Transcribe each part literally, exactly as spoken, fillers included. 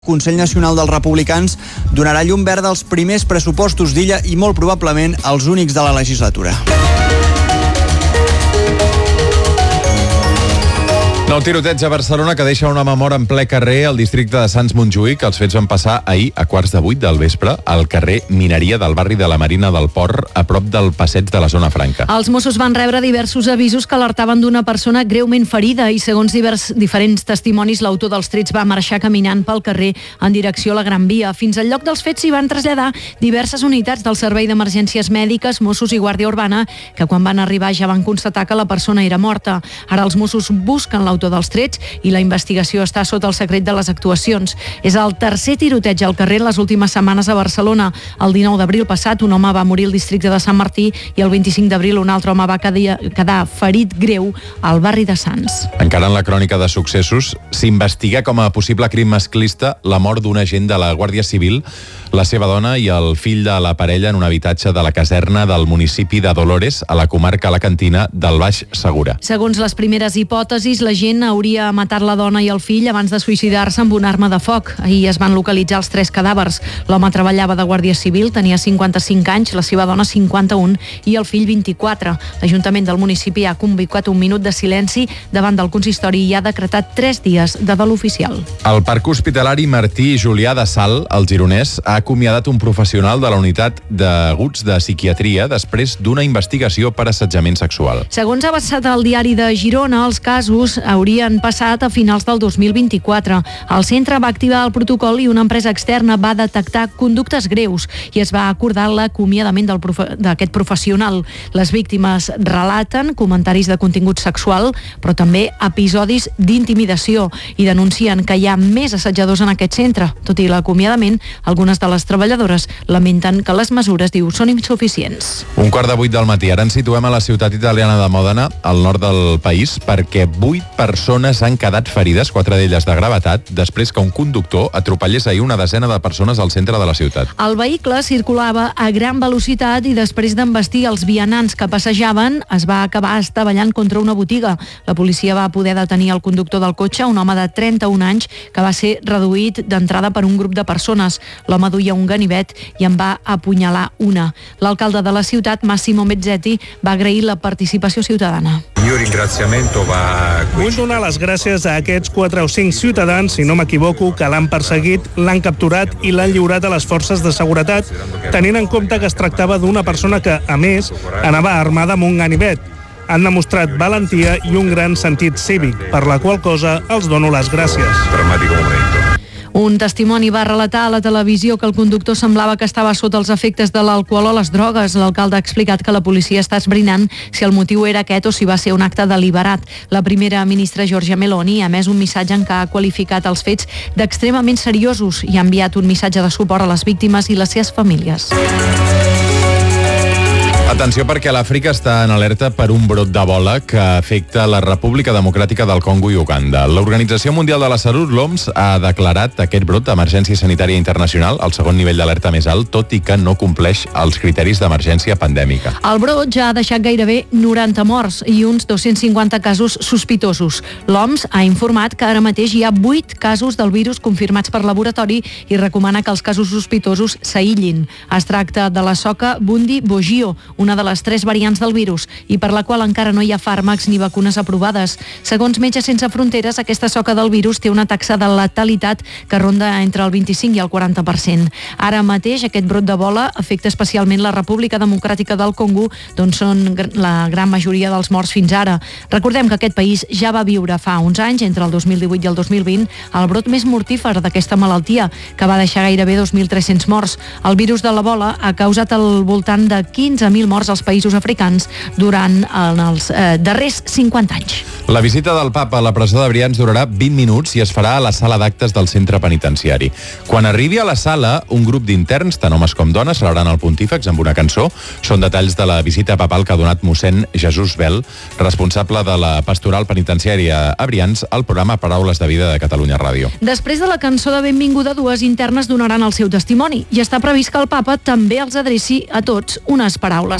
El Consell Nacional dels Republicans donarà llum verda als primers pressupostos d'Illa i molt probablement els únics de la legislatura. Nou tiroteig a Barcelona que deixa una memòria en ple carrer al districte de Sants-Montjuïc. Els fets van passar ahir a quarts de vuit del vespre al carrer Mineria del barri de la Marina del Port, a prop del passeig de la Zona Franca. Els Mossos van rebre diversos avisos que alertaven d'una persona greument ferida i, segons divers, diferents testimonis, l'autor dels trets va marxar caminant pel carrer en direcció a la Gran Via. Fins al lloc dels fets s'hi van traslladar diverses unitats del Servei d'Emergències Mèdiques, Mossos i Guàrdia Urbana, que quan van arribar ja van constatar que la persona era morta. Ara els Mossos busquen l'autor dels trets i la investigació està sota el secret de les actuacions. És el tercer tiroteig al carrer en les últimes setmanes a Barcelona. El dinou d'abril passat un home va morir al districte de Sant Martí i el vint-i-cinc d'abril un altre home va quedar, quedar ferit greu al barri de Sants. Encara en la crònica de successos, s'investiga com a possible crim masclista la mort d'un agent de la Guàrdia Civil, la seva dona i el fill de la parella en un habitatge de la caserna del municipi de Dolores, a la comarca alacantina del Baix Segura. Segons les primeres hipòtesis, l'agent hauria matat la dona i el fill abans de suïcidar-se amb una arma de foc. Ahir es van localitzar els tres cadàvers. L'home treballava de guàrdia civil, tenia cinquanta-cinc anys, la seva dona cinquanta-un i el fill vint-i-quatre. L'Ajuntament del municipi ha convocat un minut de silenci davant del consistori i ha decretat tres dies de dol oficial. El Parc Hospitalari Martí i Julià de Salt, al Gironès, ha acomiadat un professional de la unitat d'aguts de psiquiatria després d'una investigació per assetjament sexual. Segons ha avançat el diari de Girona, els casos haurien passat a finals del dos mil vint-i-quatre. El centre va activar el protocol i una empresa externa va detectar conductes greus i es va acordar l'acomiadament del profe- d'aquest professional. Les víctimes relaten comentaris de contingut sexual, però també episodis d'intimidació i denuncien que hi ha més assetjadors en aquest centre. Tot i l'acomiadament, algunes de les treballadores lamenten que les mesures, diu, són insuficients. Un quart de vuit del matí. Ara ens situem a la ciutat italiana de Mòdena, al nord del país, perquè vuit persones han quedat ferides, quatre d'elles de gravetat, després que un conductor atropellés ahir una desena de persones al centre de la ciutat. El vehicle circulava a gran velocitat i després d'embestir els vianants que passejaven es va acabar estavellant contra una botiga. La policia va poder detenir el conductor del cotxe, un home de trenta-un anys, que va ser reduït d'entrada per un grup de persones. L'home duia un ganivet i en va apunyalar una. L'alcalde de la ciutat, Massimo Mezzetti, va agrair la participació ciutadana. Vull donar les gràcies a aquests quatre o cinc ciutadans, si no m'equivoco, que l'han perseguit, l'han capturat i l'han lliurat a les forces de seguretat, tenint en compte que es tractava d'una persona que, a més, anava armada amb un ganivet. Han demostrat valentia i un gran sentit cívic, per la qual cosa els dono les gràcies. Un testimoni va relatar a la televisió que el conductor semblava que estava sota els efectes de l'alcohol o les drogues. L'alcalde ha explicat que la policia està esbrinant si el motiu era aquest o si va ser un acte deliberat. La primera ministra Giorgia Meloni ha emès un missatge en què ha qualificat els fets d'extremament seriosos i ha enviat un missatge de suport a les víctimes i les seves famílies. Atenció, perquè l'Àfrica està en alerta per un brot d'Ebola que afecta la República Democràtica del Congo i Uganda. L'Organització Mundial de la Salut, l'O M S, ha declarat aquest brot d'emergència sanitària internacional, el segon nivell d'alerta més alt, tot i que no compleix els criteris d'emergència pandèmica. El brot ja ha deixat gairebé noranta morts i uns dos-cents cinquanta casos sospitosos. L'O M S ha informat que ara mateix hi ha vuit casos del virus confirmats per laboratori i recomana que els casos sospitosos s'aïllin. Es tracta de la soca Bundi Bogio, una de les tres variants del virus i per la qual encara no hi ha fàrmacs ni vacunes aprovades. Segons Metges Sense Fronteres, aquesta soca del virus té una taxa de letalitat que ronda entre el vint-i-cinc i el quaranta per cent. Ara mateix aquest brot d'Ebola afecta especialment la República Democràtica del Congo, d'on són la gran majoria dels morts fins ara. Recordem que aquest país ja va viure fa uns anys, entre el dos mil divuit i el dos mil vint, el brot més mortífer d'aquesta malaltia, que va deixar gairebé dos mil tres-cents morts. El virus de l'Ebola ha causat al voltant de quinze mil morts als països africans durant els eh, darrers cinquanta anys. La visita del papa a la presó de Brians durarà vint minuts i es farà a la sala d'actes del centre penitenciari. Quan arribi a la sala, un grup d'interns, tant homes com dones, celebrant el pontífex amb una cançó. Són detalls de la visita papal que ha donat mossèn Jesús Bel, responsable de la pastoral penitenciària a Brians, al programa Paraules de Vida de Catalunya Ràdio. Després de la cançó de benvinguda, dues internes donaran el seu testimoni i està previst que el papa també els adreci a tots unes paraules.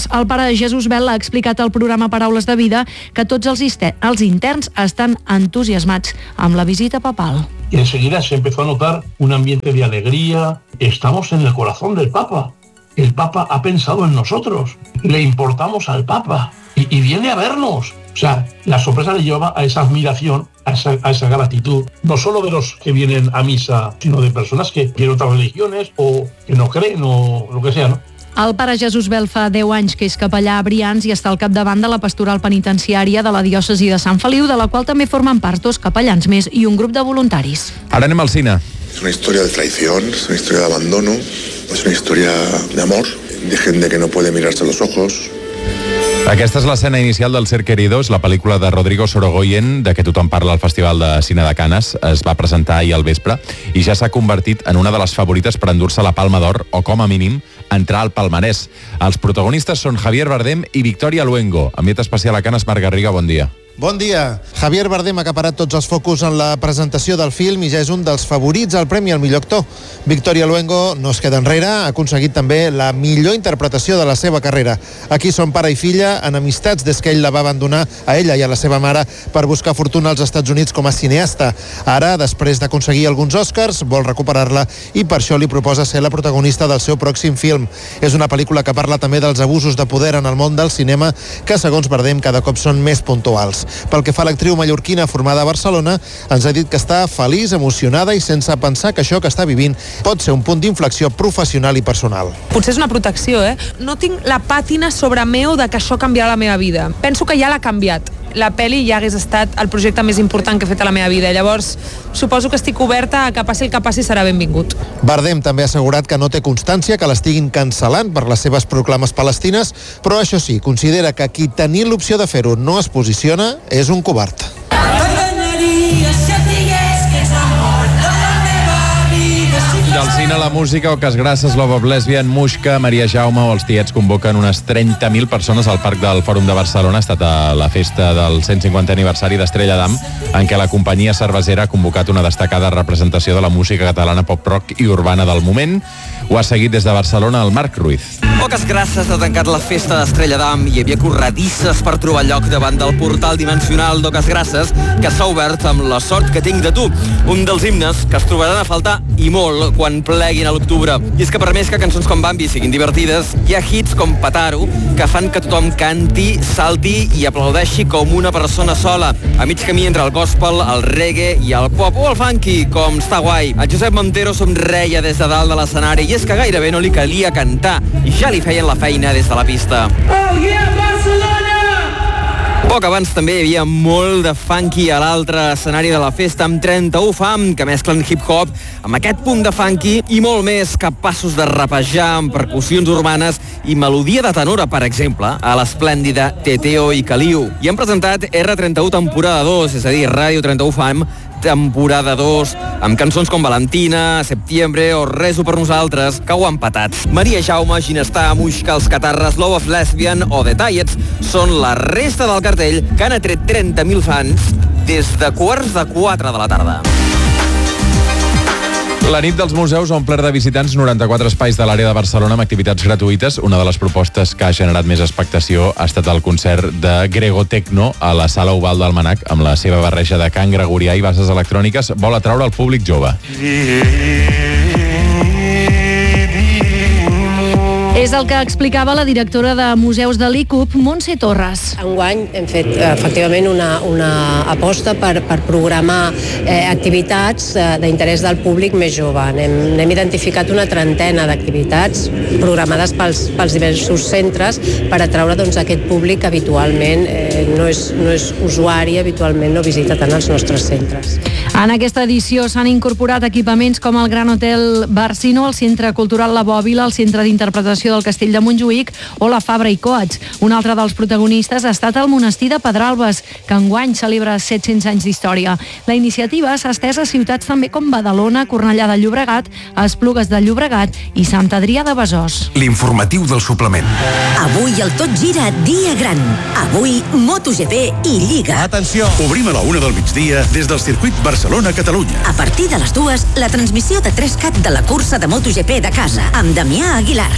Torres. El pare Jesús Bel ha explicat al programa Paraules de Vida que tots els, els interns estan entusiasmats amb la visita papal. Y enseguida se empezó a notar un ambiente de alegría. Estamos en el corazón del Papa. El Papa ha pensado en nosotros. Le importamos al Papa. Y, y viene a vernos. O sea, la sorpresa le lleva a esa admiración, a esa, a esa gratitud, no solo de los que vienen a misa, sino de personas que tienen otras religiones o que no creen o lo que sea, ¿no? El pare Jesús Bel fa deu anys que és capellà a Brians i està al capdavant de la pastoral penitenciària de la diòcesi de Sant Feliu, de la qual també formen part dos capellans més i un grup de voluntaris. Ara anem al cine. Es una historia de traición, es una historia de abandono, es una historia de amor, de gente que no puede mirarse a los ojos. Aquesta és l'escena inicial del Ser Queridos, la pel·lícula de Rodrigo Sorogoyen, de què tothom parla al Festival de Cine de Canes. Es va presentar ahir al vespre i ja s'ha convertit en una de les favorites per endur-se la Palma d'Or, o com a mínim, entrar al palmarès. Els protagonistes són Javier Bardem i Victoria Luengo. Enviat especial a Canes, Marc Garriga, bon dia. Bon dia. Javier Bardem ha acaparat tots els focus en la presentació del film i ja és un dels favorits al Premi al millor actor. Victoria Luengo no es queda enrere, ha aconseguit també la millor interpretació de la seva carrera. Aquí són pare i filla, enemistats des que ell la va abandonar a ella i a la seva mare per buscar fortuna als Estats Units com a cineasta. Ara, després d'aconseguir alguns Oscars, vol recuperar-la i per això li proposa ser la protagonista del seu pròxim film. És una pel·lícula que parla també dels abusos de poder en el món del cinema que, segons Bardem, cada cop són més puntuals. Pel que fa a l'actriu mallorquina formada a Barcelona, ens ha dit que està feliç, emocionada i sense pensar que això que està vivint pot ser un punt d'inflexió professional i personal. Potser és una protecció, eh? No tinc la pàtina sobre meu de que això canviarà la meva vida. Penso que ja l'ha canviat. La pel·li ja hagués estat el projecte més important que he fet a la meva vida. Llavors, suposo que estic oberta a que passi el que passi serà benvingut. Bardem també ha assegurat que no té constància que l'estiguin cancel·lant per les seves proclames palestines, però això sí, considera que qui tenint l'opció de fer-ho no es posiciona és un covard. Del cine a la música, Oques Grasses, Love of Lesbian, Muixca, Maria Jaume o els Tiets convoquen unes trenta mil persones al Parc del Fòrum de Barcelona. Ha estat a la festa del cent cinquantè aniversari d'Estrella d'Am, en què la companyia cervesera ha convocat una destacada representació de la música catalana pop-rock i urbana del moment. Ho ha seguit des de Barcelona el Marc Ruiz. Oques Grasses ha tancat la festa d'Estrella d'Am i hi havia corredisses per trobar lloc davant del portal dimensional d'Oques Grasses, que s'ha obert amb La sort que tinc de tu, un dels himnes que es trobaran a faltar i molt quan pleguin a l'octubre. I és que per més que cançons com Bambi siguin divertides, hi ha hits com Pataro que fan que tothom canti, salti i aplaudeixi com una persona sola, a mig camí entre el gospel, el reggae i el pop o el funky, com Està guai. El Josep Montero somreia des de dalt de l'escenari i és que gairebé no li calia cantar i ja li feien la feina des de la pista. Oh yeah, Barcelona! Poc abans també hi havia molt de funky a l'altre escenari de la festa amb trenta-u fam que mesclen hip-hop amb aquest punt de funky i molt més, capaços de rapejar amb percussions urbanes i melodia de tenora, per exemple, a l'esplèndida Teteo i Caliu. I han presentat erre trenta-u temporada dos, és a dir, Ràdio trenta-u fam, temporada dos, amb cançons com Valentina, Septiembre o Reso per nosaltres, que ho han patat. Maria Jaume, Ginestar, Muixca, Els Catarres, Love of Lesbian o The Tiets són la resta del cartell que han atret trenta mil fans des de quarts de quatre de la tarda. La nit dels museus ha omplert de visitants noranta-quatre espais de l'àrea de Barcelona amb activitats gratuïtes. Una de les propostes que ha generat més expectació ha estat el concert de Grego Tecno a la Sala Oval del Manac, amb la seva barreja de cant gregorià i bases electròniques. Vol atraure el públic jove. És el que explicava la directora de Museus de l'I C U P, Montse Torres. Enguany hem fet efectivament una, una aposta per, per programar eh, activitats eh, d'interès del públic més jove. Hem, hem identificat una trentena d'activitats programades pels, pels diversos centres per atraure doncs, aquest públic que habitualment eh, no, és, no és usuari, habitualment no visita tant els nostres centres. En aquesta edició s'han incorporat equipaments com el Gran Hotel Barcino, el Centre Cultural La Bòbila, el Centre d'Interpretació del Castell de Montjuïc o la Fabra i Coats. Un altre dels protagonistes ha estat el monestir de Pedralbes, que enguany celebra set-cents anys d'història. La iniciativa s'ha estès a ciutats també com Badalona, Cornellà de Llobregat, Esplugues de Llobregat i Sant Adrià de Besòs. L'informatiu del suplement. Avui el tot gira dia gran. Avui MotoGP i Lliga. Atenció! Obrim a la una del migdia des del circuit Barcelona-Catalunya. A partir de les dues, la transmissió de tres cat de la cursa de MotoGP de casa, amb Damià Aguilar. Si vols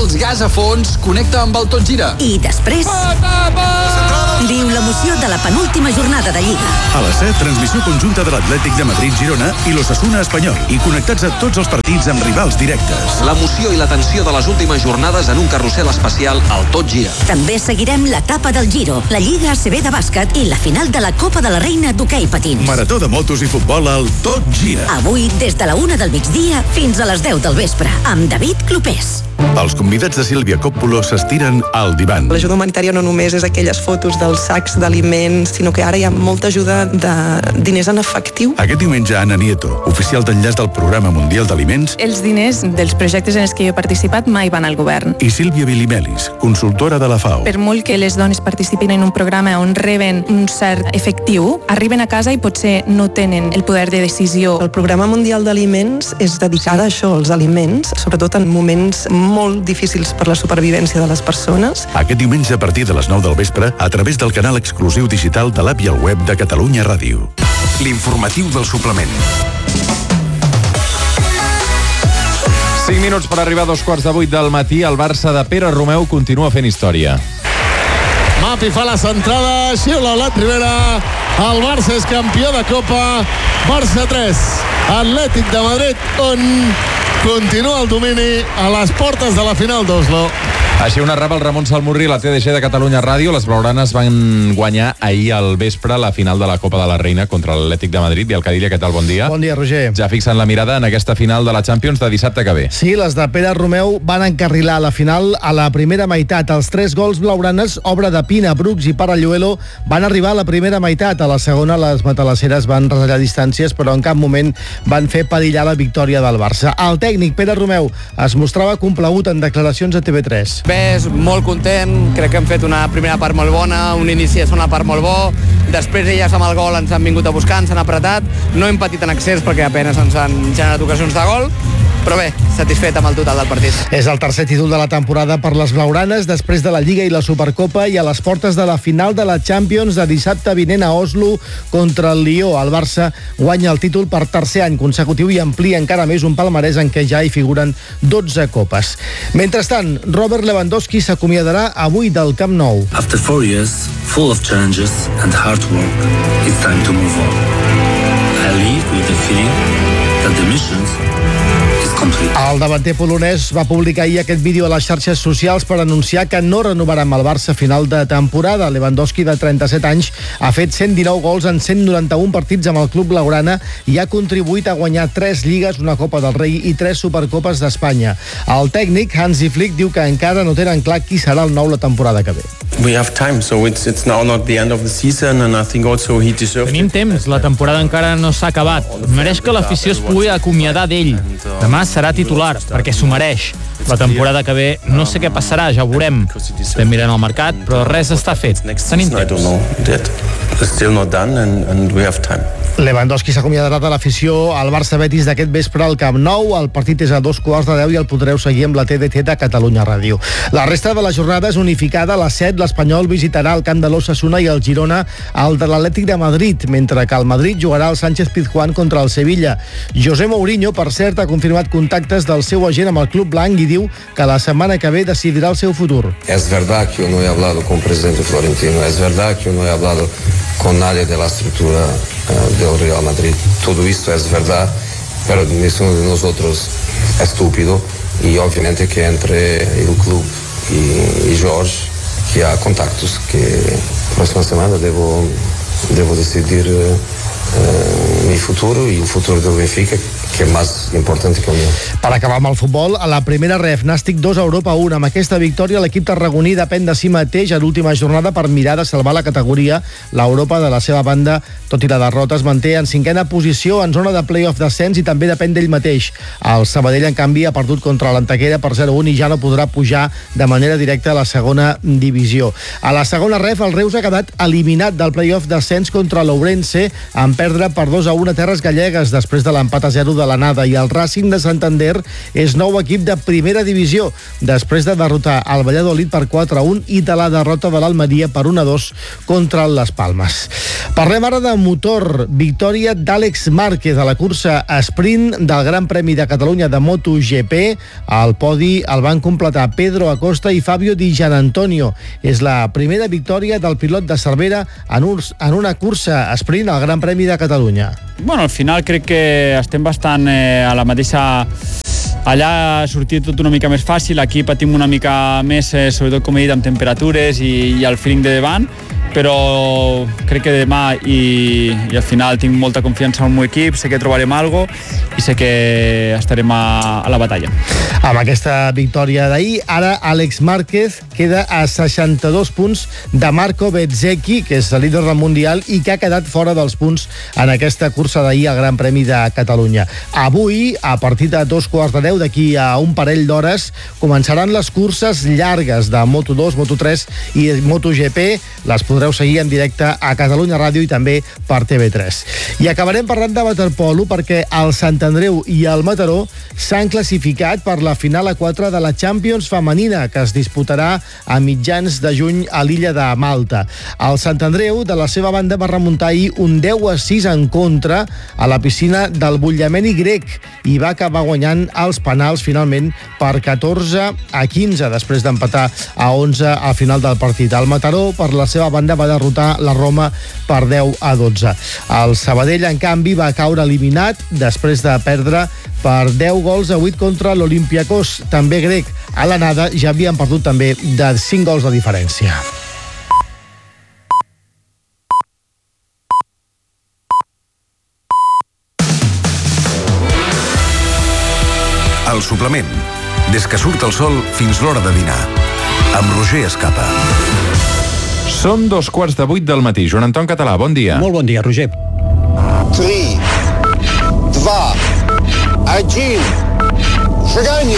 vols gas a fons, connecta amb el Tot Gira. I després... Viu l'emoció de la penúltima jornada de Lliga. A la set, transmissió conjunta de l'Atlètic de Madrid-Girona i l'Osasuna Espanyol. I connectats a tots els partits amb rivals directes. L'emoció i la tensió de les últimes jornades en un carrusel especial al Tot Gira. També seguirem l'etapa del Giro, la Lliga A C B de bàsquet i la final de la Copa de la Reina d'hoquei patins. Marató de motos i futbol al Tot Gira. Avui, des de la una del migdia fins a les deu del vespre, amb David Clopés. Els convidats de Sílvia Coppola s'estiren al divan. L'ajuda humanitària no només és aquelles fotos dels sacs d'aliments, sinó que ara hi ha molta ajuda de diners en efectiu. Aquest diumenge, Ana Nieto, oficial d'enllaç del Programa Mundial d'Aliments, Els diners dels projectes en els que jo he participat mai van al govern. i Sílvia Bilimelis, consultora de la FAO. Per molt que les dones participin en un programa on reben un cert efectiu, arriben a casa i potser no tenen el poder de decisió. El Programa Mundial d'Aliments és dedicada a això, als aliments, sobretot en moments molt difícils per la supervivència de les persones. Aquest diumenge a partir de les nou del vespre, a través del canal exclusiu digital de l'app i el web de Catalunya Ràdio. L'informatiu del suplement. cinc minuts per arribar a dos quarts de vuit del matí. El Barça de Pere Romeu continua fent història. Mapi fa la centrada, xiula la Rivera, el Barça és campió de Copa, Barça tres, Atlètic de Madrid un, continua el domini a les portes de la final d'Oslo. Així ho narrava el Ramon Salmurri, la T D G de Catalunya Ràdio. Les blaugranes van guanyar ahir al vespre la final de la Copa de la Reina contra l'Atlètic de Madrid. I el Cadilla, què tal? Bon dia. Bon dia, Roger. Ja fixen la mirada en aquesta final de la Champions de dissabte que ve. Sí, les de Pere Romeu van encarrilar la final a la primera meitat. Els tres gols blaugranes, obra de Pina, Brooks i Paralluelo, van arribar a la primera meitat. A la segona, les matalasseres van retallar distàncies, però en cap moment van fer perillar la victòria del Barça. El tècnic Pere Romeu es mostrava complagut en declaracions a T V tres. Bé, molt content, crec que hem fet una primera part molt bona, un inici de segona part molt bo, després elles amb el gol ens han vingut a buscar, ens han apretat, no hem patit en accés perquè apenas ens han generat ocasions de gol, però bé, satisfet amb el total del partit. És el tercer títol de la temporada per les blaugranes després de la Lliga i la Supercopa i a les portes de la final de la Champions de dissabte vinent a Oslo contra el Lió. El Barça guanya el títol per tercer any consecutiu i amplia encara més un palmarès en què ja hi figuren dotze copes. Mentrestant, Robert Lewandowski s'acomiadarà avui del Camp Nou. After four years, full of challenges and hard work, it's time to move on. I leave with the feeling that the missions el davanter polonès va publicar ahir aquest vídeo a les xarxes socials per anunciar que no renovarà amb el Barça a final de temporada. Lewandowski, de trenta-set anys, ha fet cent dinou gols en cent noranta-un partits amb el club blaugrana i ha contribuït a guanyar tres lligues, una Copa del Rei i tres Supercopes d'Espanya. El tècnic, Hansi Flick, diu que encara no tenen clar qui serà el nou la temporada que ve. We have time, so it's, it's now not the end of the season, and I think also he deserves. Tenim temps, la temporada encara no s'ha acabat. Mereix que l'afició es pugui acomiadar d'ell. Demà serà titular, perquè s'ho mereix. La temporada que ve no sé què passarà, ja ho veurem. Estem mirant el mercat, però res està fet. Tenim temps. Still not done, and, and we have time. Lewandowski s'acomiadarà de l'afició al Barça Betis d'aquest vespre al Camp Nou. El partit és a dos quarts de deu i el podreu seguir amb la T D T de Catalunya Ràdio. La resta de la jornada és unificada. A les set l'Espanyol visitarà el camp de l'Osasuna i el Girona al de l'Atlètic de Madrid, mentre que el Madrid jugarà al Sánchez-Pizjuán contra el Sevilla. José Mourinho, per cert, ha confirmat contactes del seu agent amb el club blanc i diu que la setmana que ve decidirà el seu futur. Es verdad que yo no he hablado con el presidente Florentino, es verdad que yo no he hablado con nadie de la estructura uh, del Real Madrid. Todo esto es verdad, pero ninguno de nosotros es estúpido y obviamente que entre el club y, y Jorge, que hay contactos que próxima semana debo, debo decidir uh, uh, mi futuro y el futuro del Benfica, que és més important que el meu. Per acabar amb el futbol, a la primera ref, Nàstic dos, Europa un. Amb aquesta victòria, l'equip tarragoní depèn de si mateix a l'última jornada per mirar de salvar la categoria. L'Europa, de la seva banda, tot i la derrota, es manté en cinquena posició en zona de play-off descens i també depèn d'ell mateix. El Sabadell, en canvi, ha perdut contra l'Antequera per zero a un i ja no podrà pujar de manera directa a la segona divisió. A la segona ref, el Reus ha quedat eliminat del play-off descens contra l'Ourense en perdre per dos a un a terres gallegues després de l'empat a zero de l'anada, i El Racing de Santander és nou equip de primera divisió, després de derrotar el Valladolid per quatre a un i de la derrota de l'Almeria per un a dos contra les Palmes. Parlem ara de motor. Victòria d'Àlex Márquez a la cursa sprint del Gran Premi de Catalunya de MotoGP. Al podi el van completar Pedro Acosta i Fabio Di Gianantonio. És la primera victòria del pilot de Cervera en, un, en una cursa sprint al Gran Premi de Catalunya. Bueno, al final crec que estem bastant eh, a la mateixa... Allà ha sortit tot una mica més fàcil, aquí patim una mica més, eh, sobretot com he dit, amb temperatures i, i el feeling de davant, però crec que demà i, i al final tinc molta confiança en el meu equip, sé que trobarem alguna cosa i sé que estarem a, a la batalla. Amb aquesta victòria d'ahir, ara Àlex Márquez queda a seixanta-dos punts de Marco Bezzecchi, que és el líder del Mundial i que ha quedat fora dels punts en aquesta cursa d'ahir al Gran Premi de Catalunya. Avui, a partir de dos quarts de deu, d'aquí a un parell d'hores, començaran les curses llargues de Moto dos, Moto tres i MotoGP. Les podreu seguir en directe a Catalunya Ràdio i també per T V tres. I acabarem parlant de waterpolo perquè el Sant Andreu i el Mataró s'han classificat per la final a quatre de la Champions femenina, que es disputarà a mitjans de juny a l'illa de Malta. El Sant Andreu, de la seva banda, va remuntar ahir un deu a sis en contra a la piscina del Bullameni grec i va acabar guanyant els penals finalment per catorze a quinze, després d'empatar a onze al final del partit. El Mataró, per la seva banda, va derrotar la Roma per deu a dotze. El Sabadell, en canvi, va caure eliminat després de perdre per deu gols a vuit contra l'Olympiacos, també grec. A l'anada ja havien perdut també de cinc gols de diferència. El suplement. Des que surt el sol fins l'hora de dinar. Amb Roger Escapa. Són dos quarts de vuit del matí. Joan Anton Català, bon dia. Molt bon dia, Roger. tres, два, один. Шагание.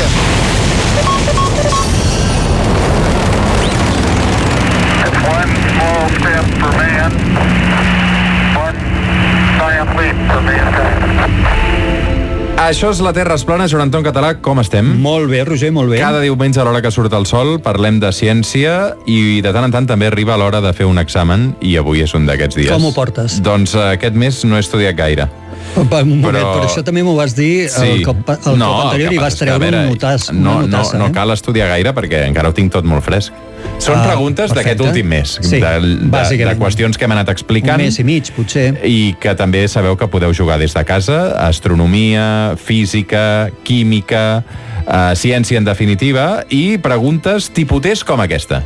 It's one small step for man, one giant leap for mankind. Això és la Terra es plana. Joan Anton Català, com estem? Molt bé, Roger, molt bé. Cada diumenge a l'hora que surt el sol parlem de ciència i de tant en tant també arriba l'hora de fer un examen i avui és un d'aquests dies. Com ho portes? Doncs aquest mes no he estudiat gaire. Un moment, però... per això també m'ho vas dir sí. el, cop, el no, cop anterior i vas treure veure, un notàs, no, una notassa. No, no eh? cal estudiar gaire perquè encara ho tinc tot molt fresc. Són ah, preguntes d'aquest últim mes, sí, de, de, de qüestions que hem anat explicant. Un mes i mig, potser. I que també sabeu que podeu jugar des de casa. Astronomia, física, química, eh, ciència en definitiva, i preguntes tipus com aquesta.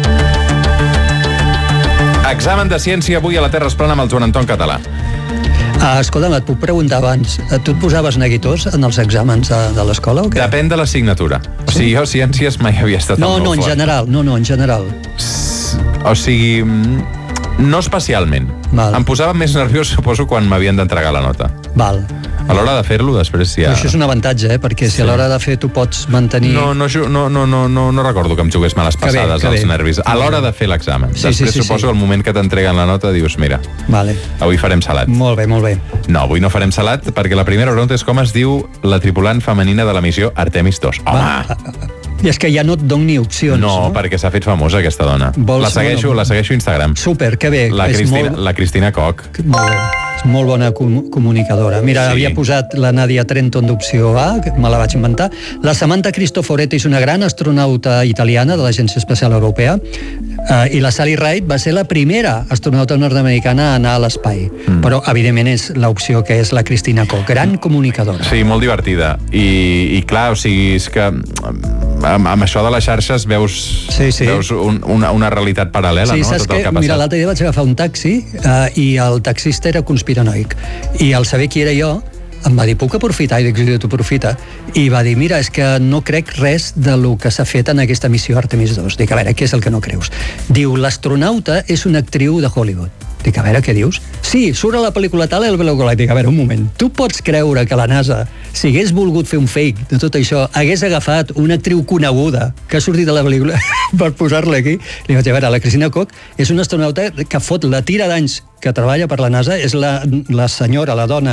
Examen de ciència avui a la Terra es plana amb el Joan Anton Català. Ah, escolta'm, et puc preguntar abans, tu et posaves neguitós en els exàmens de, de l'escola o què? Depèn de l'assignatura. O sigui, jo ciències mai havia estat no, molt no, fort. en general, no, no, en general. O sigui, no especialment. Val. Em posava més nerviós, suposo, quan m'havien d'entregar la nota. Val. A l'hora de fer-lo, després ja... Però això és un avantatge, eh? Perquè si sí. a l'hora de fer tu pots mantenir... No, no, no, no, no, no, no recordo que em jugués males passades als nervis. A l'hora de fer l'examen. Sí, després sí, sí, suposo sí. el moment que t'entreguen la nota dius, mira, vale. avui farem salat. Molt bé, molt bé. No, avui no farem salat perquè la primera pregunta és com es diu la tripulant femenina de la missió Artemis dos. Home! I és que ja no et dono ni opcions, no? No, perquè s'ha fet famosa aquesta dona. Vols, la segueixo, bueno, la segueixo a Instagram. Súper, que bé. La Cristina, molt... la Cristina Koch. Molt bé. És molt bona com comunicadora. Mira, sí. havia posat la Nadia Trenton d'opció A, que me la vaig inventar. La Samantha Cristoforetti és una gran astronauta italiana de l'Agència Espacial Europea. Uh, I la Sally Ride va ser la primera astronauta nord-americana a anar a l'espai. Mm. Però, evidentment, és l'opció que és la Cristina Koch. Gran comunicadora. Sí, molt divertida. I, i clar, o sigui, és que amb, amb això de les xarxes veus, sí, sí. veus un, una, una realitat paral·lela, sí, no? Saps tot el que, que ha passat. mira, l'altre dia vaig agafar un taxi uh, i el taxista era conspiranoic. I al saber qui era jo, em va dir, puc aprofitar? I dic, sí, tu aprofita. I va dir, mira, és que no crec res de lo que s'ha fet en aquesta missió Artemis dos. Dic, a veure, què és el que no creus? Diu, l'astronauta és una actriu de Hollywood. Dic, a veure, què dius? Sí, surt a la pel·lícula tal, el Belogolai. Dic, a veure, un moment. Tu pots creure que la NASA, si hagués volgut fer un fake de tot això, hagués agafat una actriu coneguda que ha sortit de la pel·lícula per posar-la aquí? Li vaig dir, a veure, la Cristina Koch és una astronauta que fot la tira d'anys que treballa per la NASA, és la, la senyora, la dona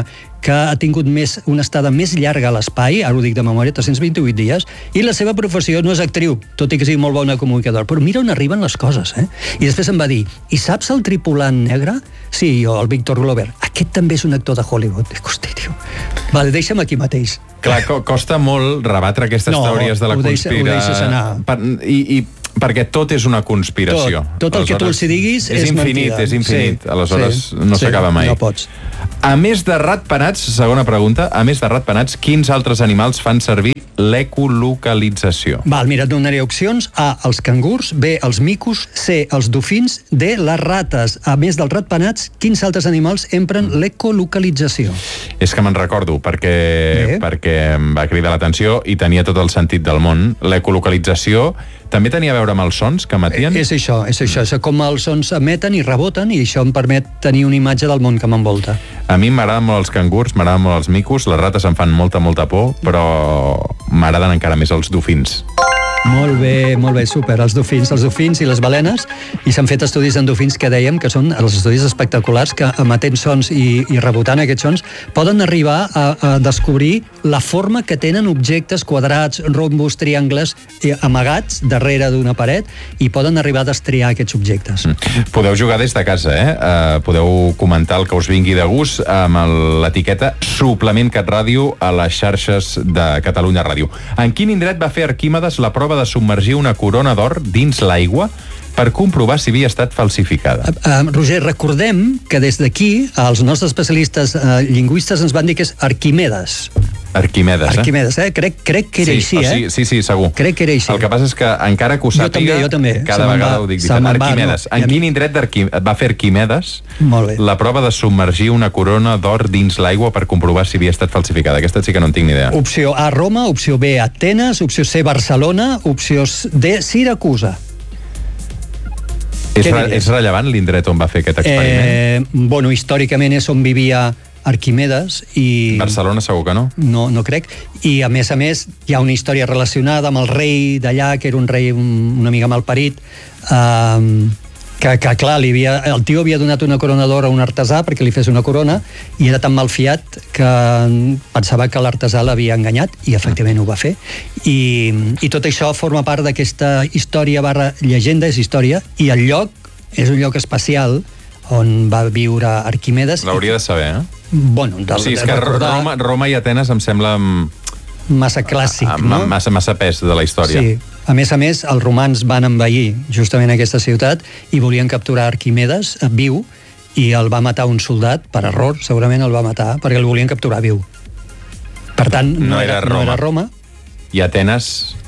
que ha tingut més, una estada més llarga a l'espai, ara ho dic de memòria, tres-cents vint-i-vuit dies, i la seva professió no és actriu, tot i que sigui molt bona comunicadora, però mira on arriben les coses, eh? I després em va dir, i saps el tripulant negre? Sí, jo, el Victor Glover. Aquest també és un actor de Hollywood. Dic, hosti, tio. Vale, deixa'm aquí mateix. Clar, co costa molt rebatre aquestes no, teories de la conspira... No, ho deixes anar. Per, i, i perquè tot és una conspiració. Tot, tot el que tu els diguis és, és infinit, mentida. És infinit, sí, aleshores sí, no s'acaba sí, mai. No pots. A més de ratpenats, segona pregunta, a més de ratpenats, quins altres animals fan servir l'ecolocalització? Val, mira, et donaré opcions. A, els cangurs, B, els micos, C, els dofins, D, les rates. A més dels ratpenats, quins altres animals empren l'ecolocalització? És que me'n recordo, perquè, perquè em va cridar l'atenció i tenia tot el sentit del món. L'ecolocalització també tenia a veure amb els sons que emetien? Eh, és això, és això. És com els sons emeten i reboten, i això em permet tenir una imatge del món que m'envolta. A mi m'agraden molt els cangurs, m'agraden molt els micos, les rates em fan molta, molta por, però m'agraden encara més els dofins. Molt bé, molt bé, super. Els dofins, els dofins i les balenes, i s'han fet estudis en dofins que dèiem que són els estudis espectaculars, que emetent sons i, i rebotant aquests sons poden arribar a, a descobrir la forma que tenen objectes quadrats, rombos, triangles, amagats darrere d'una paret, i poden arribar a destriar aquests objectes. Mm. Podeu jugar des de casa, eh? Uh, podeu comentar el que us vingui de gust amb l'etiqueta Suplement CatRàdio a les xarxes de Catalunya Ràdio. En quin indret va fer Arquímedes la prova de submergir una corona d'or dins l'aigua per comprovar si havia estat falsificada? Uh, uh, Roger, recordem que des d'aquí els nostres especialistes uh, lingüistes ens van dir que és Arquimedes. Arquimedes, eh? Arquimedes, eh? Crec, crec que era sí, així, eh? Sí, sí, sí, segur. Crec que era així. El que passa és que encara que ho sàpiga, jo també, jo també. cada vegada ho dic diferent. Arquimedes. No. En quin indret va fer Arquimedes la prova de submergir una corona d'or dins l'aigua per comprovar si havia estat falsificada? Aquesta sí que no en tinc ni idea. Opció A, Roma, opció B, Atenes, opció C, Barcelona, opció D, Siracusa. És, re és rellevant l'indret on va fer aquest experiment? Eh, bueno, històricament és on vivia Arquimedes i... Barcelona segur que no? No, no crec. I a més a més hi ha una història relacionada amb el rei d'allà, que era un rei una mica malparit, eh, que, que clar, li havia, el tio havia donat una corona d'or a un artesà perquè li fes una corona, i era tan malfiat que pensava que l'artesà l'havia enganyat, i efectivament ho va fer. I, i tot això forma part d'aquesta història barra llegenda, és història, i el lloc és un lloc especial on va viure Arquimedes. L'hauria de saber, eh? Bueno, de, o sigui, és de que recordar... Roma, Roma i Atenes em sembla... Massa clàssic, a, a, no? Massa, massa pes de la història. Sí. A més a més, els romans van envair justament aquesta ciutat i volien capturar Arquimedes viu, i el va matar un soldat, per error, segurament el va matar, perquè el volien capturar viu. Per tant, no, no, era, era, Roma. no era Roma. I Atenes...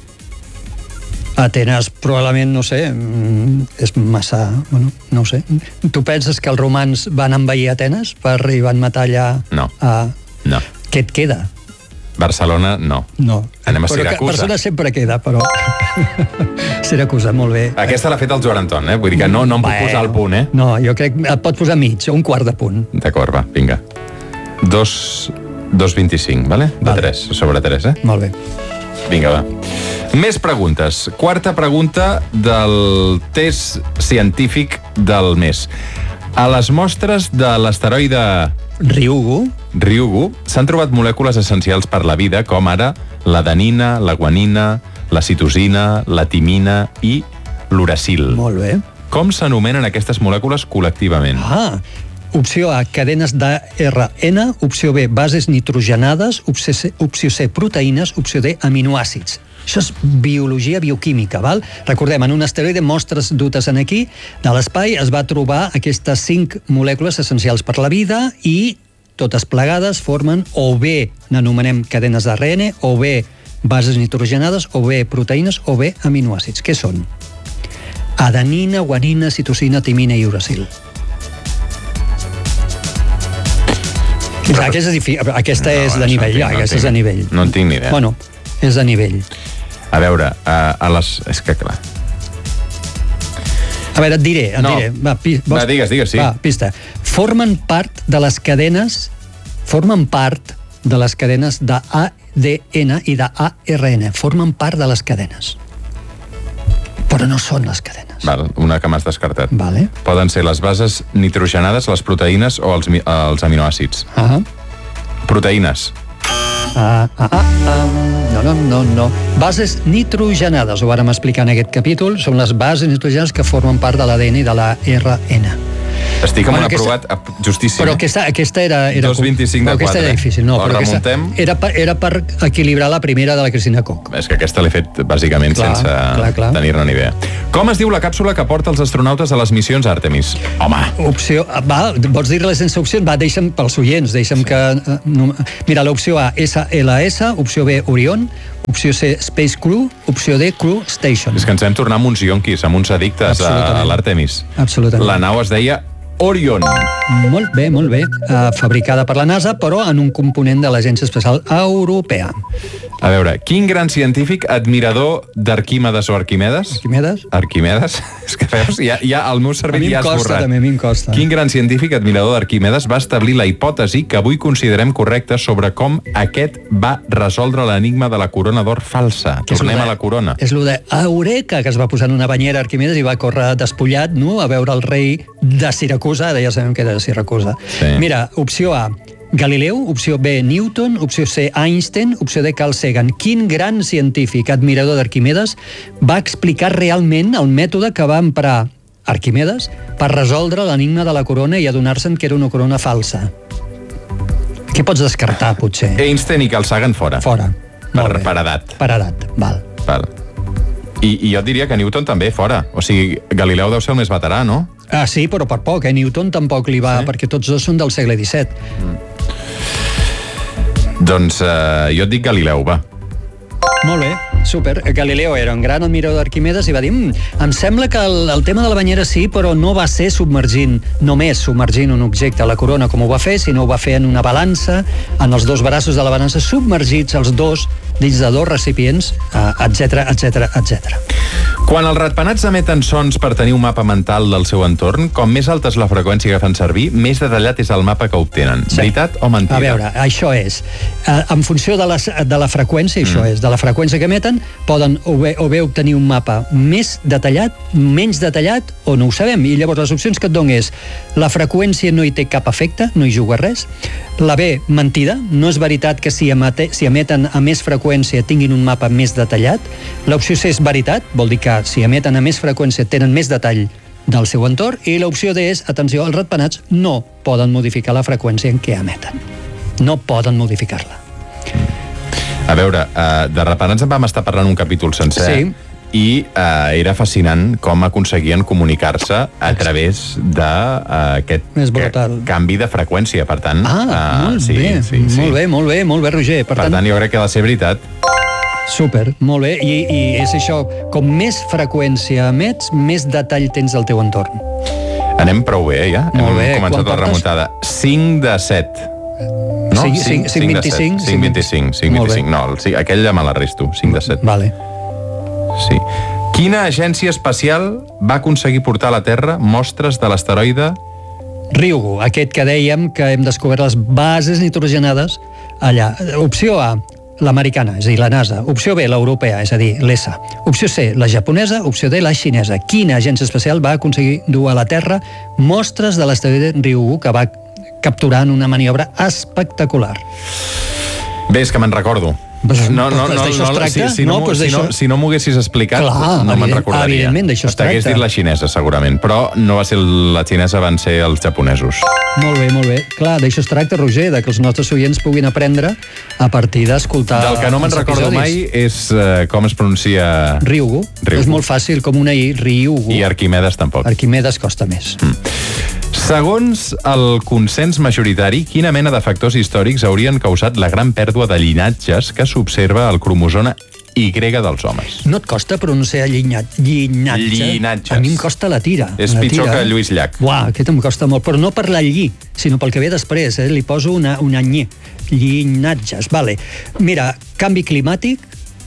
Atenes probablement, no sé, és massa... Bueno, no ho sé. Tu penses que els romans van envair Atenes per, i van matar allà... No. A... no. Què et queda? Barcelona, no. No. Anem a però Siracusa. Barcelona sempre queda, però... Siracusa, molt bé. Aquesta l'ha fet el Joan Anton, eh? Vull dir que no, no em puc posar al punt, eh? No, jo crec que et pot posar mig, un quart de punt. D'acord, va, vinga. Dos... dos vint-i-cinc, vale? De vale. tres, sobre tres, eh? Molt bé. Vinga, va. Més preguntes. Quarta pregunta del test científic del mes. A les mostres de l'asteroide Ryugu, Ryugu s'han trobat molècules essencials per la vida, com ara l'adenina, la guanina, la citosina, la timina i l'uracil. Molt bé. Com s'anomenen aquestes molècules col·lectivament? Ah, opció A, cadenes d'A R N, opció B, bases nitrogenades, opció C, opció C, proteïnes, opció D, aminoàcids. Això és biologia bioquímica, val? Recordem, en un asteroide, mostres dutes en aquí, de l'espai, es va trobar aquestes cinc molècules essencials per la vida, i totes plegades formen o bé n'anomenem cadenes d'A R N, o bé bases nitrogenades, o bé proteïnes, o bé aminoàcids. Què són? Adenina, guanina, citosina, timina i uracil. Aquesta és, aquesta no, és de nivell, no, aquesta és de nivell. No en tinc ni idea. Bueno, és de nivell. A veure, a, a les... És que clar... A veure, et diré, et no. diré. Va, pi, vols... Va, digues, digues, sí. Va, pista. Formen part de les cadenes, formen part de les cadenes d'A D N i d'A R N. Formen part de les cadenes. Però no són les cadenes. Val, una que m'has descartat. Vale. Poden ser les bases nitrogenades, les proteïnes o els, els aminoàcids. Ah. Proteïnes. Ah, ah, ah, ah. No, no, no, no. Bases nitrogenades, ho vàrem explicar en aquest capítol, són les bases nitrogenades que formen part de l'A D N i de la R N. Estic amb Bueno, un aquesta- aprovat justíssim. Però aquesta, aquesta era... era dos vint-i-cinc de però aquesta quatre. era difícil, no, La però aquesta remuntem. era per, era per equilibrar la primera de la Cristina Koch. És que aquesta l'he fet bàsicament Clar, sense clar, clar. tenir-ne ni idea. Com es diu la càpsula que porta els astronautes a les missions Àrtemis? Home, Opció, va, vols dir-la sense opcions? Va, deixa'm pels oients, deixa'm sí. que... eh, No, mira, l'opció A, S L S, opció B, Orion, opció C, Space Crew, opció D, Crew Station. és que ens hem tornat amb uns ionquis, amb uns addictes a, a Absolutament. l'Àrtemis. Absolutament. La nau es deia Orion. Molt bé, molt bé. Uh, fabricada per la NASA, però en un component de l'Agència Espacial Europea. A veure, quin gran científic admirador d'Arquímedes o Arquimedes? Arquimedes? Arquimedes? És que veus, ja, ja el meu A cervell mi ja em ha costa, esborrat. també, a mi em costa. Quin gran científic admirador d'Arquimedes va establir la hipòtesi que avui considerem correcta sobre com aquest va resoldre l'enigma de la corona d'or falsa? Que és Tornem lo a de- la corona. És lo de Eureka, que es va posar en una banyera Arquimedes i va córrer despullat, no?, a veure el rei de Siracusa, ara ja sabem que era de Siracusa. Sí. Mira, opció A, Galileu, opció B, Newton, opció C, Einstein, opció D, Carl Sagan. Quin gran científic, admirador d'Arquimedes, va explicar realment el mètode que va emprar Arquimedes per resoldre l'enigma de la corona i adonar-se'n que era una corona falsa? Què pots descartar, potser? Einstein i Carl Sagan fora. Fora. Per, per edat. Per edat, val. Val. I, I jo et diria que Newton també fora. O sigui, Galileu deu ser el més veterà, no? Ah, sí, però per poc, eh? Newton tampoc li va, sí? perquè tots dos són del segle disset. Doncs eh, jo et dic Galileu, va. Molt bé, super. Galileo era un gran admirador d'Arquimedes i va dir mmm, em sembla que el, el tema de la banyera sí, però no va ser submergint, només submergint un objecte a la corona com ho va fer, sinó ho va fer en una balança, en els dos braços de la balança, submergits els dos dins de dos recipients, etcètera, etcètera, etcètera. Quan els ratpenats emeten sons per tenir un mapa mental del seu entorn, com més alta és la freqüència que fan servir, més detallat és el mapa que obtenen. Sí. Veritat o mentida? A veure, això és. Eh, en funció de la, de la freqüència, mm. això és, de la freqüència que emeten, poden o bé, o bé obtenir un mapa més detallat, menys detallat, o no ho sabem. I llavors les opcions que et dono és la freqüència no hi té cap efecte, no hi juga res. La B, mentida. No és veritat que si, emete, si emeten a més freqüència tinguin un mapa més detallat. L'opció C és veritat, vol dir que si emeten a més freqüència tenen més detall del seu entorn, i l'opció D és, atenció, els ratpenats no poden modificar la freqüència en què emeten. No poden modificar-la. A veure, uh, de ratpenats en vam estar parlant un capítol sencer, Sí. i uh, era fascinant com aconseguien comunicar-se a través d'aquest uh, canvi de freqüència, per tant... Ah, uh, molt sí, bé, sí, sí. molt bé, molt bé, molt bé, Roger. Per, per tant, tant, jo crec que ha de ser veritat. Super, molt bé. I, i és això, com més freqüència emets, més detall tens del teu entorn. Anem prou bé, ja? Molt Hem bé. començat Quan la remuntada. cinc de set. No? Cinc- cinc- cinc vint-i-cinc? cinc vint-i-cinc, cinc Molt bé. vint-i-cinc. No, el, sí, aquell ja me l'arresto, cinc de set. Vale. Sí. Quina agència espacial va aconseguir portar a la Terra mostres de l'asteroide Ryugu, aquest que dèiem que hem descobert les bases nitrogenades allà. Opció A, l'americana, és a dir, la NASA. Opció B, l'europea, és a dir, l'E S A. Opció C, la japonesa. Opció D, la xinesa. Quina agència espacial va aconseguir dur a la Terra mostres de l'asteroide Ryugu que va capturar en una maniobra espectacular? Bé, és que me'n recordo. Pues, No, no, pues no, d'això es no, tracta? si, si, no, No, pues si, no, d'això- si no m'ho haguessis explicat, Clar, no me'n evident- recordaria. evidentment, d'això es T'hagués tracta. dit la xinesa, segurament, però no va ser la xinesa, van ser els japonesos. Molt bé, molt bé. Clar, d'això es tracta, Roger, de que els nostres oients puguin aprendre a partir d'escoltar Del que no me'n els recordo episodis. mai és uh, com es pronuncia... Ryugu. Ryugu. És molt fàcil, com una I, Ryugu. I Arquimedes tampoc. Arquimedes costa més. Mm. Segons el consens majoritari, quina mena de factors històrics haurien causat la gran pèrdua de llinatges que s'observa al cromosoma Y dels homes? No et costa pronunciar llinyat, llinatge? Llinatges. A mi em costa la tira. És la pitjor tira. que Lluís Llach. Uah, aquest em costa molt, però no per la lli, sinó pel que ve després, eh? Li poso una, una nyi. Llinatges, vale. Mira, canvi climàtic,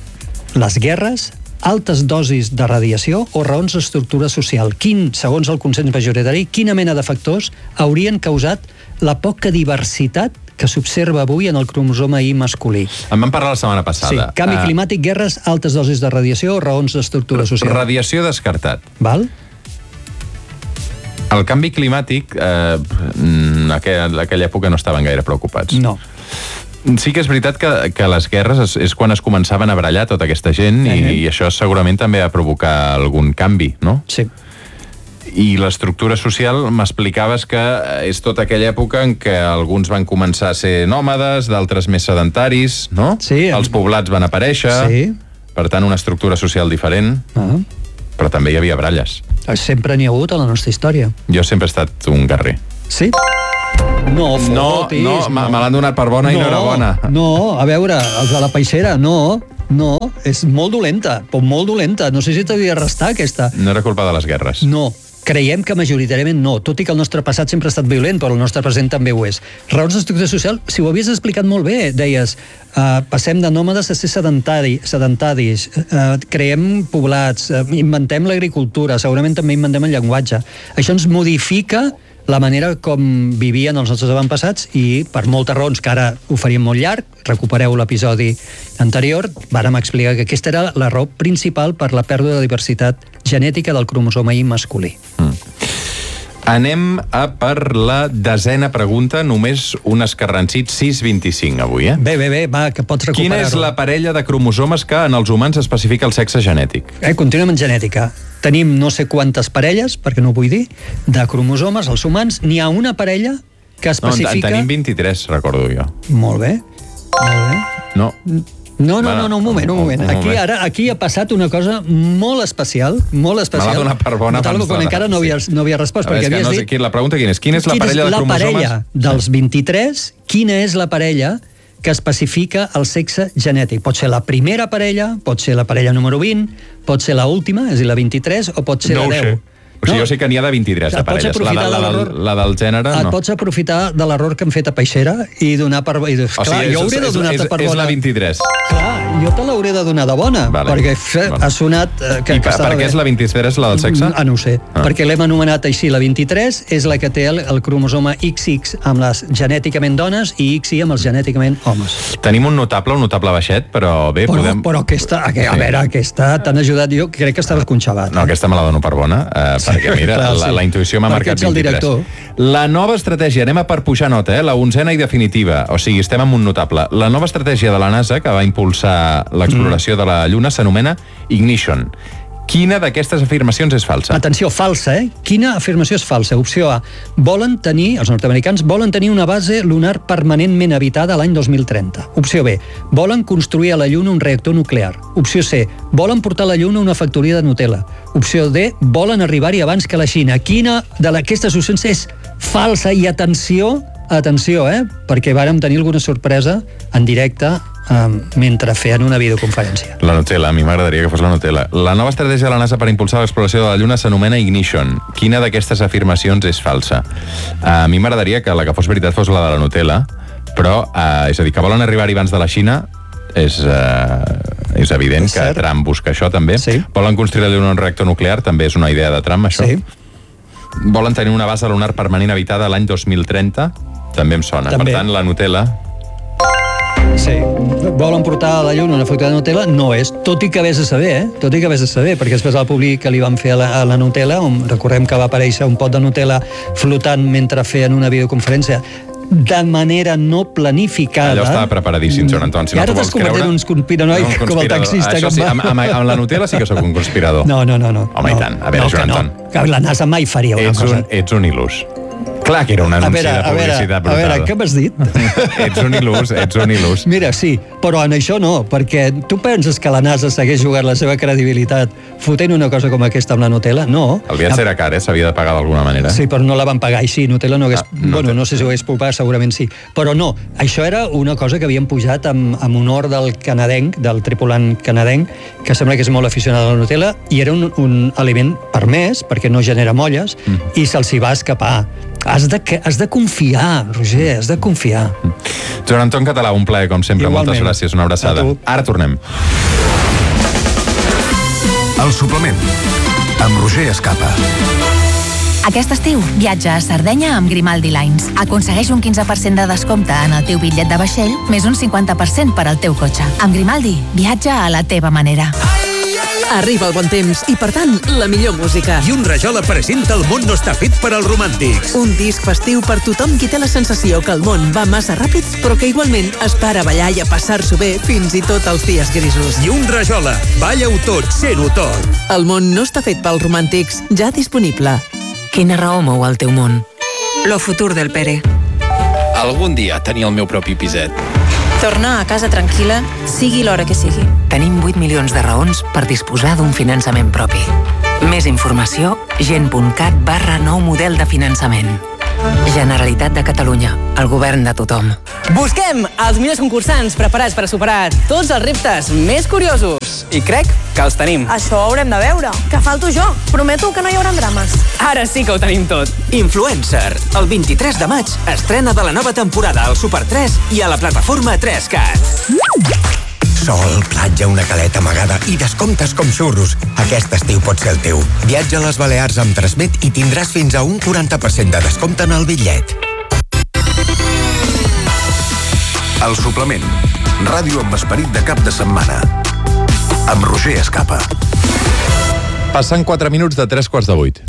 les guerres, altes dosis de radiació o raons d'estructura social. Quin, segons el consens majoritari, quina mena de factors haurien causat la poca diversitat que s'observa avui en el cromosoma Y masculí? En vam parlar la setmana passada. Sí, canvi Uh, climàtic, guerres, altes dosis de radiació o raons d'estructura social. Radiació descartat. Val? El canvi climàtic, eh, en aquella, en aquella època no estaven gaire preocupats. No. Sí que és veritat que, que a les guerres és, és quan es començaven a barallar tota aquesta gent i, uh-huh. i això segurament també va provocar algun canvi, no? Sí. I l'estructura social, m'explicaves que és tota aquella època en què alguns van començar a ser nòmades, d'altres més sedentaris, no? Sí. Els poblats van aparèixer, sí. Per tant una estructura social diferent, uh-huh. però també hi havia baralles. Sempre n'hi ha hagut a la nostra història. Jo sempre he estat un guerrer. Sí? No, fotis. No, no, me l'han donat per bona i no era bona. No, a veure, els de la peixera, no, no, és molt dolenta, però molt dolenta. No sé si t'havia d'arrestar, aquesta. No era culpa de les guerres. No, creiem que majoritàriament no, tot i que el nostre passat sempre ha estat violent, però el nostre present també ho és. Raons d'estructura social, si ho havies explicat molt bé, deies, uh, passem de nòmades a ser sedentari, sedentaris, uh, creem poblats, uh, inventem l'agricultura, segurament també inventem el llenguatge. Això ens modifica la manera com vivien els nostres avantpassats i per moltes raons, que ara ho faríem molt llarg, recupereu l'episodi anterior, vàrem explicar que aquesta era la raó principal per la pèrdua de diversitat genètica del cromosoma I masculí. Mm. Anem a per la desena pregunta, només un escarrancit sis vint-i-cinc avui, eh? Bé, bé, bé, va, que pots recuperar-ho. Quina és la parella de cromosomes que en els humans especifica el sexe genètic? Eh, continuem en genètica. Tenim no sé quantes parelles, perquè no ho vull dir, de cromosomes, els humans. N'hi ha una parella que especifica... No, en tenim vint-i-tres, recordo jo. Molt bé, molt bé. No. No, no, no, no, un moment, un moment. Aquí ara aquí ha passat una cosa molt especial, molt especial. Me l'ha donat per bona abans de... Quan encara no havia, no havia respost, perquè havies no sé, dit... La pregunta quina és? Quina és la parella de cromosomes? La parella dels vint-i-tres, quina és la parella que especifica el sexe genètic? Pot ser la primera parella, pot ser la parella número vint, pot ser la última, és a dir, la vint-i-tres, o pot ser no la deu. O sigui, no? Jo sé que n'hi ha de vint-i-tres de parelles. La, de, la, de la del gènere, no. Et pots aprofitar de l'error que hem fet a Peixera i donar per... I dius, clar, o sigui, jo hauré de donar-te per bona. És la vint-i-tres. Clar, jo te l'hauré de donar de bona, vale, perquè vale. Ha sonat... Eh, que, I per, per què és la vint-i-tres, la del sexe? Ah, no ho sé. Ah. Perquè l'hem anomenat així, la vint-i-tres és la que té el, el cromosoma ics ics amb les genèticament dones i ics i amb els genèticament homes. Tenim un notable, un notable baixet, però bé, però, podem... Però aquesta, a, a veure, aquesta t'han ajudat, jo crec que estaves conxavat. No, aquesta me la dono per bona, eh, perquè mira, clar, la, la intuïció m'ha marcat vint-i-tres. La nova estratègia, anem a per pujar nota, eh? La onzena i definitiva, o sigui, estem amb un notable. La nova estratègia de la NASA, que va impulsar l'exploració mm. de la Lluna, s'anomena Ignition. Quina d'aquestes afirmacions és falsa? Atenció, falsa, eh? Quina afirmació és falsa? Opció A. Volen tenir, els nord-americans, volen tenir una base lunar permanentment habitada l'any dos mil trenta. Opció B. Volen construir a la Lluna un reactor nuclear. Opció C. Volen portar a la Lluna una factoria de Nutella. Opció D. Volen arribar-hi abans que la Xina. Quina d'aquestes opcions és falsa? I atenció, atenció, eh? Perquè vàrem tenir alguna sorpresa en directe Um, mentre feien una videoconferència. La Nutella, a mi m'agradaria que fos la Nutella. La nova estratègia de la NASA per impulsar l'exploració de la Lluna s'anomena Ignition. Quina d'aquestes afirmacions és falsa? Uh, a mi m'agradaria que la que fos veritat fos la de la Nutella, però, uh, és a dir, que volen arribar abans de la Xina és, uh, és evident és que cert. Trump busca això també. Sí. Volen construir un reactor nuclear, també és una idea de Trump, això. Sí. Volen tenir una base lunar permanent habitada l'any dos mil trenta, també em sona. També. Per tant, la Nutella... Sí, volen portar a la Lluna una factoria de Nutella, no és, tot i que vés a saber, eh? Tot i que vés a saber, perquè després al públic que li van fer a la, a la Nutella, on recordem que va aparèixer un pot de Nutella flotant mentre feien una videoconferència, de manera no planificada. Allò estava preparadíssim, Joan Anton, si I no ara t'ho vols creure... I ara t'has conspiranoic, no, com el taxista. Això sí, amb, amb, amb la Nutella sí que sóc un conspirador. No, no, no. no Home, no, i tant. A veure, no, Joan no, Anton. Que la NASA mai faria una ets cosa. Un, ets un il·lús. Clar que era un anunci veure, de publicitat brutal. A veure, què m'has dit? Ets un il·lús, ets un il·lús. Mira, sí, però en això no, perquè tu penses que la NASA s'hagués jugat la seva credibilitat fotent una cosa com aquesta amb la Nutella? No. El viatge era car, eh? S'havia de pagar d'alguna manera. Sí, però no la van pagar així. Nutella no hagués... Ah, no bueno, no sé si ho hagués pogut pagar, segurament sí. Però no, això era una cosa que havien pujat amb, amb honor del canadenc, del tripulant canadenc, que sembla que és molt aficionat a la Nutella, i era un, un aliment permès, perquè no genera molles, mm. i se'ls hi va escapar. Has de, has de confiar, Roger, has de confiar. Joan Anton Català, un plaer, com sempre. Igualment. Moltes gràcies, una abraçada. Ara tornem. El suplement, amb Roger Escapa. Aquest estiu, viatja a Sardenya amb Grimaldi Lines. Aconsegueix un quinze per cent de descompte en el teu bitllet de vaixell, més un cinquanta per cent per al teu cotxe. Amb Grimaldi, viatja a la teva manera. Ai, ai, ai. Arriba el bon temps i, per tant, la millor música. I un Rajola presenta El món no està fet per als romàntics. Un disc festiu per tothom qui té la sensació que el món va massa ràpid, però que igualment espera ballar i a passar-s'ho bé fins i tot els dies grisos. I un Rajola, balla-ho tot, sent-ho tot. El món no està fet pels romàntics, ja disponible. Quina raó mou el teu món? Lo futur del Pere. Algun dia tenir el meu propi piset. Tornar a casa tranquil·la, sigui l'hora que sigui. Tenim vuit milions de raons per disposar d'un finançament propi. Més informació, gent.cat barra nou model de finançament. Generalitat de Catalunya, el govern de tothom. Busquem els millors concursants preparats per a superar tots els reptes més curiosos. I crec que els tenim. Això ho haurem de veure. Que falto jo. Prometo que no hi haurà drames. Ara sí que ho tenim tot. Influencer. El vint-i-tres de maig estrena de la nova temporada al Super tres i a la plataforma tres cat. Sol, platja, una caleta amagada i descomptes com xurros. Aquest estiu pot ser el teu. Viatja a les Balears amb Transmet i tindràs fins a un quaranta per cent de descompte en el bitllet. El suplement. Ràdio amb esperit de cap de setmana. Amb Roger Escapa. Passen quatre minuts de tres quarts de vuit.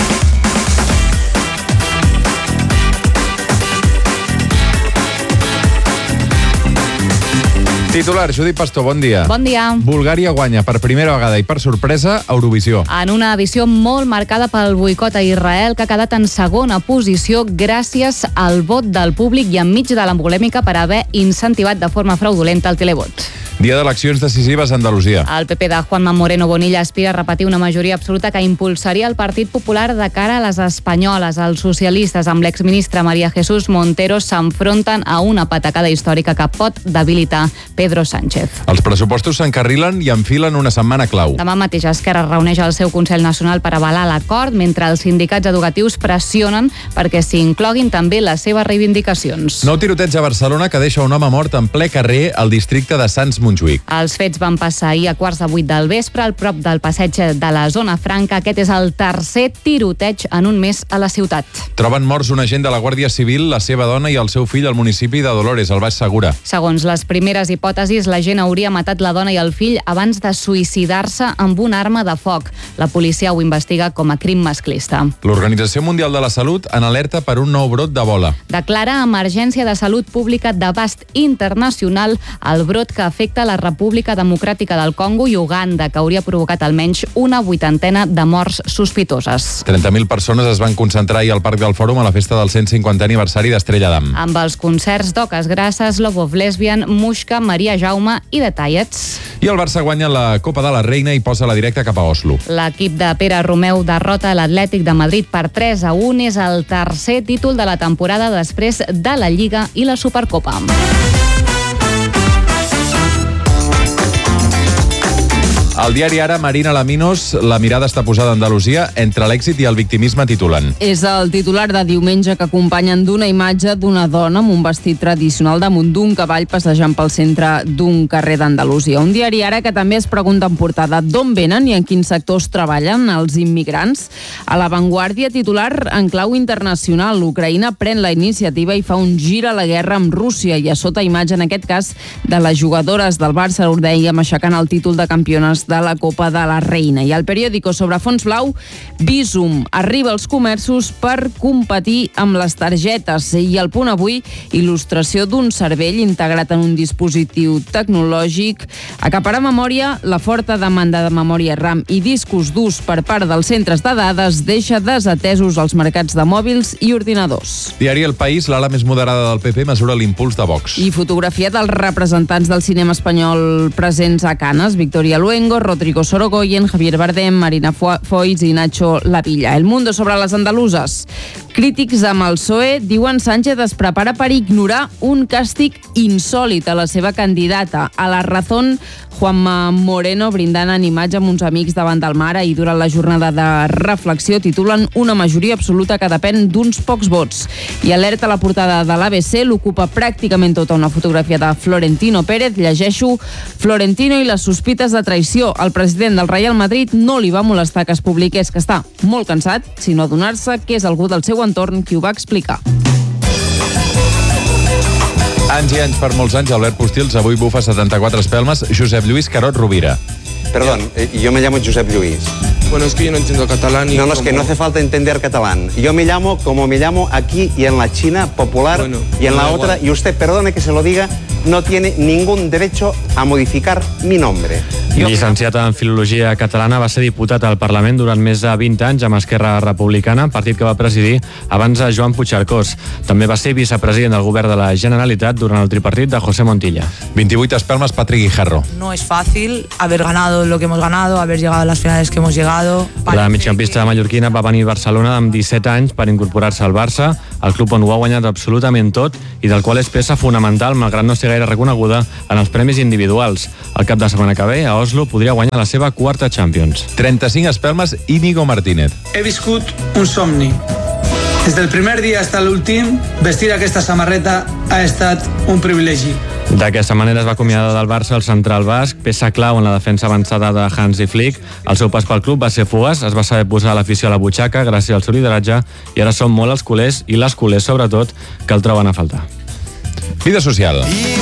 Titular, Judit Pastor, bon dia. Bon dia. Bulgària guanya per primera vegada i per sorpresa a Eurovisió. En una edició molt marcada pel boicot a Israel, que ha quedat en segona posició gràcies al vot del públic i enmig de la polèmica per haver incentivat de forma fraudulenta el televot. Dia d'eleccions decisives a Andalusia. El P P de Juanma Moreno Bonilla aspira a repetir una majoria absoluta que impulsaria el Partit Popular de cara a les espanyoles. Els socialistes amb l'exministre María Jesús Montero s'enfronten a una patacada històrica que pot debilitar Pedro Sánchez. Els pressupostos s'encarrilen i enfilen una setmana clau. Demà mateix Esquerra reuneix el seu Consell Nacional per avalar l'acord, mentre els sindicats educatius pressionen perquè s'hi incloguin també les seves reivindicacions. Nou tiroteig a Barcelona que deixa un home mort en ple carrer al districte de Sants Montjuïc. Els fets van passar ahir a quarts de vuit del vespre al prop del passeig de la Zona Franca. Aquest és el tercer tiroteig en un mes a la ciutat. Troben morts un agent de la Guàrdia Civil, la seva dona i el seu fill al municipi de Dolores, al Baix Segura. Segons les primeres hipòtesis, l'agent hauria matat la dona i el fill abans de suïcidar-se amb una arma de foc. La policia ho investiga com a crim masclista. L'Organització Mundial de la Salut en alerta per un nou brot d'Ebola. Declara emergència de salut pública d'abast internacional el brot que afecta la República Democràtica del Congo i Uganda, que hauria provocat almenys una vuitantena de morts sospitoses. trenta mil persones es van concentrar ahir al Parc del Fòrum a la festa del cent cinquantè aniversari d'Estrella d'Am. Amb els concerts d'Oques Grasses, Love of Lesbian, Muixca, Maria Jaume i The Tallets. I el Barça guanya la Copa de la Reina i posa la directa cap a Oslo. L'equip de Pere Romeu derrota l'Atlètic de Madrid per tres a un. És el tercer títol de la temporada després de la Lliga i la Supercopa. Al diari Ara, Marina Laminos, la mirada està posada a Andalusia entre l'èxit i el victimisme, titulen. És el titular de diumenge que acompanyen d'una imatge d'una dona amb un vestit tradicional damunt d'un cavall passejant pel centre d'un carrer d'Andalusia. Un diari Ara que també es pregunta en portada d'on venen i en quins sectors treballen els immigrants. A l'avantguàrdia, titular en clau internacional, l'Ucraïna pren la iniciativa i fa un gir a la guerra amb Rússia i a sota imatge, en aquest cas, de les jugadores del Barça, ho dèiem, aixecant el títol de campiones de la Copa de la Reina. I al periòdico sobre fons blau, Bizum arriba als comerços per competir amb les targetes. I al Punt Avui, il·lustració d'un cervell integrat en un dispositiu tecnològic. Acaparar memòria, la forta demanda de memòria RAM i discos durs per part dels centres de dades deixa desatesos els mercats de mòbils i ordinadors. Diari El País, l'ala més moderada del P P mesura l'impuls de Vox. I fotografia dels representants del cinema espanyol presents a Canes, Victoria Luengo, Rodrigo Sorogoyen, Javier Bardem, Marina Foix i Nacho Lavilla. El Mundo sobre les andaluses. Crítics amb el P S O E diuen Sánchez es prepara per ignorar un càstig insòlit a la seva candidata. A La Razón, Juanma Moreno brindant en imatge amb uns amics davant del mar i durant la jornada de reflexió titulen una majoria absoluta que depèn d'uns pocs vots. I alerta a la portada de l'A B C, l'ocupa pràcticament tota una fotografia de Florentino Pérez. Llegeixo: Florentino i les sospites de traïció. El president del Real Madrid no li va molestar que es publiqués que està molt cansat, sinó adonar-se que és algú del seu entorn qui ho va explicar. Anys i anys, per molts anys, Albert Postils avui bufa setanta-quatre espelmes. Josep Lluís Carot Rovira. Perdón, eh, yo me llamo Josep Lluís. Bueno, es que yo no entiendo catalán y No, no, es que como- no hace falta entender catalán. Yo me llamo como me llamo aquí y en la China popular Bueno, y en me la da otra, igual. y usted, perdone que se lo diga, no tiene ningún derecho a modificar mi nombre. Llicenciat en Filologia Catalana, va ser diputat al Parlament durant més de vint anys amb Esquerra Republicana, partit que va presidir abans a Joan Puigcercós. També va ser vicepresident del govern de la Generalitat durant el tripartit de José Montilla. vint-i-vuit espelmes, Patrick Guijarro. No es fácil haber ganado lo que hemos ganado, haber llegado a las finales que hemos llegado. La migcampista mallorquina va venir a Barcelona amb disset anys per incorporar-se al Barça, el club on ho ha guanyat absolutament tot i del qual és peça fonamental, malgrat no ser gaire reconeguda en els premis individuals. El cap de setmana que ve, a Oslo, podria guanyar la seva quarta Champions. trenta-cinc espelmes, Íñigo Martínez. He viscut un somni. Des del primer dia fins a l'últim, vestir aquesta samarreta ha estat un privilegi. D'aquesta manera es va acomiadar del Barça el central basc, peça clau en la defensa avançada de Hansi Flick. El seu pas pel club va ser fugaç, es va saber posar l'afició a la butxaca gràcies al seu lideratge i ara són molt els culers, i les culers sobretot, que el troben a faltar. Vida social.